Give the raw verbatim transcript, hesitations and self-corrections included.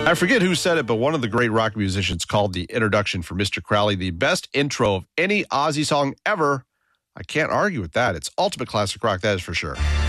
I forget who said it, but one of the great rock musicians called the introduction for Mister Crowley the best intro of any Ozzy song ever. I can't argue with that. It's ultimate classic rock, that is for sure.